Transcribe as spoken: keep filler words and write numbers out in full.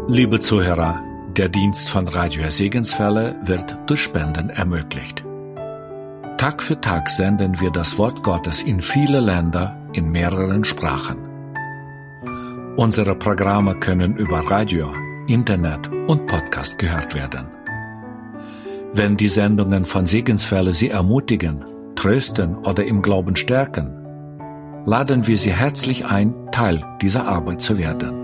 Liebe Zuhörer, der Dienst von Radio Segenswelle wird durch Spenden ermöglicht. Tag für Tag senden wir das Wort Gottes in viele Länder in mehreren Sprachen. Unsere Programme können über Radio, Internet und Podcast gehört werden. Wenn die Sendungen von Segenswelle Sie ermutigen, trösten oder im Glauben stärken, laden wir Sie herzlich ein, Teil dieser Arbeit zu werden.